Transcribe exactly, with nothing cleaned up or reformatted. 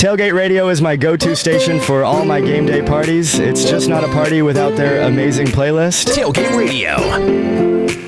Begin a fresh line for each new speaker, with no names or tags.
Tailgate Radio is my go-to station for all my game day parties. It's just not a party without their amazing playlist.
Tailgate Radio.